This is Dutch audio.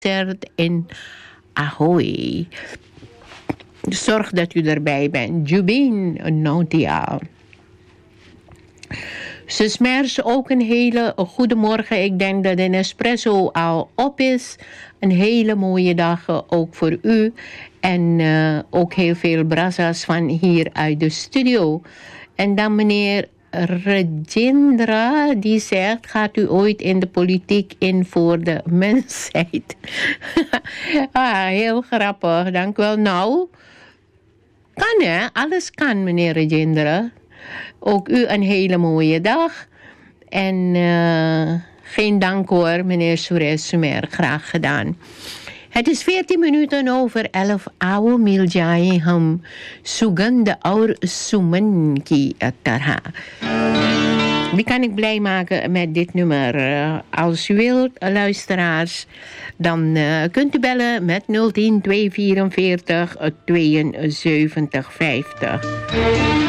in Ahoy. Zorg dat u erbij bent. Jubin Nautia. Zus Mers, ook een hele goede morgen. Ik denk dat de Nespresso al op is. Een hele mooie dag ook voor u. En ook heel veel brazza's van hier uit de studio. En dan meneer Rajendra, die zegt: gaat u ooit in de politiek in voor de mensheid? Heel grappig, dank u wel. Nou, kan hè, alles kan meneer Rajendra. Ook u een hele mooie dag. En geen dank hoor, meneer Suresh Sumer. Graag gedaan. Het is 14 minuten over 11. Awo miljai ham sugande aur suman ki tarha. Wie kan ik blij maken met dit nummer? Als u wilt, luisteraars, dan kunt u bellen met 010 244 72 50.